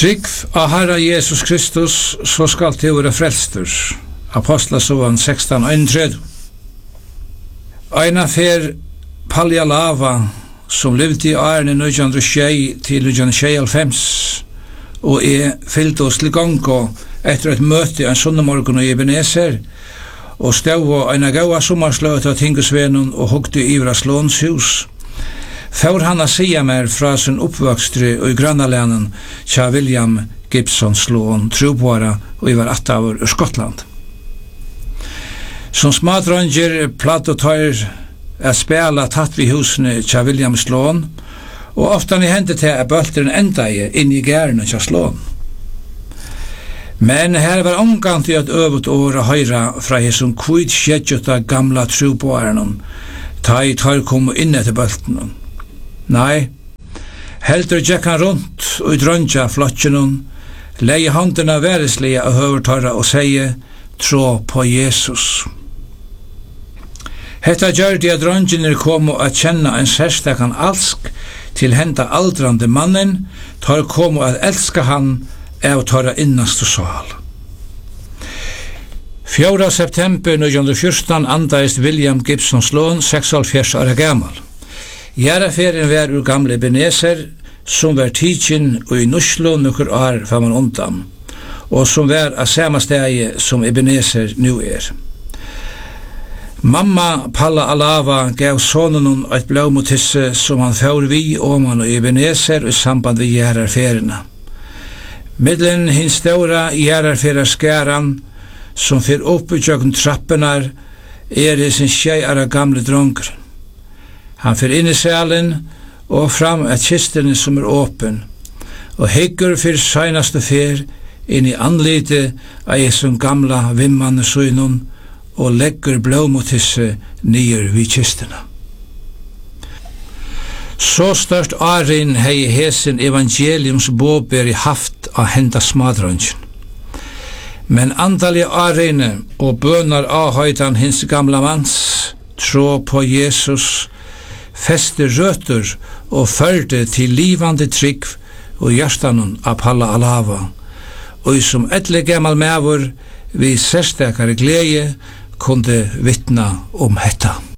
Trygg av Herra Jesus Kristus, så skal til være frelstur. Apostlasovan 16:31. Eina fer Palja Lava, som levde i årene 1906 til 1996, og fyllte oss til ganga etter et møte en sunnumorgon i Ebenezer, og stod og eina gaua sommarsløt av Tingusvenun og hugde ivra Slåns hus. Før han a sia mer fra sin oppvøkstre og i grannalenen tja William Gibson Sloan, trubara og i var 8 år ur Skottland. Som smadronger platt og tøyr spela tatt vid husene tja William Sloan, og ofta ni hendet til bølteren enda inn i gærene tja Sloan. Men her var omgant i et øvet år å høyra fra hesson kvitt skjedjuta gamla truboaren, ta i tar kom inn etter bøltenen. Nei, heldur gekk han rundt og i drøntja flotjenun, leie håndena væreslige av høvertarra og seie, trå på Jesus. Hetta gjør de at drøntjene kom å kjenne en særstakan alsk til henda aldrande mannen, tar kom å elska han av tarra innaste sal. 4. september 1914 andaist William Gibson Sloan, 46 år gammal. Gjæraferien var ur gamle Ebenezer, som var tidsin og i Nuslo nokkur år fram undan, og som var av samme stegi som Ebenezer nu Mamma Palla Alava gav sonen et blåmotisse som han får vi oman og Ebenezer i samband med gjærarferiene. Middelen hins stora gjærarferarskæran som fyr opp i tjøkken trappenar i sin tjeiara gamle dronker. Han fyr inn i salen og fram et kistene som åpen, og heggur fyr seinaste fyr inn i anlite av Jesu gamla vimmane søynun og legger blåmotisse nyer vid kistene. Så størst åren hei hesen evangeliums båber haft av henda smadrønsjen. Men antallige årene og bønar avhøytan hins gamla mans, trå på Jesus, feste røter og førte til livande trygg og hjertanen av Palla Alava, og som etle gammal mævur vi sérstakare glede kunde vittna om hetta.